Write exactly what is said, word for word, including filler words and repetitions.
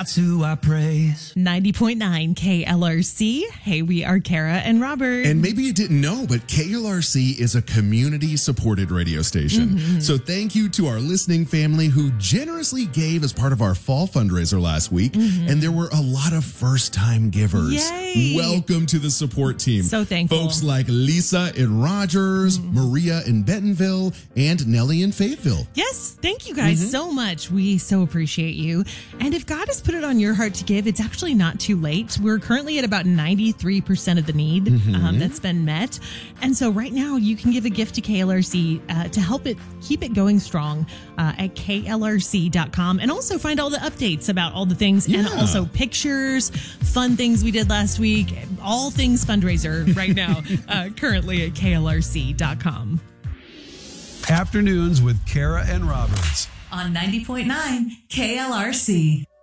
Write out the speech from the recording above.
That's who I praise. ninety point nine K L R C. Hey, we are Kara and Robert. And maybe you didn't know, but K L R C is a community-supported radio station. Mm-hmm. So thank you to our listening family who generously gave as part of our fall fundraiser last week. Mm-hmm. And there were a lot of first-time givers. Yay. Welcome to the support team. So thankful. Folks like Lisa in Rogers, mm-hmm. Maria in Bentonville, and Nellie in Fayetteville. Yes, thank you guys mm-hmm. so much. We so appreciate you. And if God has put it on your heart to give, it's actually not too late. We're currently at about ninety-three percent of the need mm-hmm. um, that's been met. And so right now you can give a gift to K L R C uh, to help it keep it going strong uh, at K L R C dot com, and also find all the updates about all the things yeah. and also pictures, fun things we did last week, all things fundraiser right now, uh, currently at K L R C dot com. Afternoons with Kara and Roberts on ninety point nine K L R C.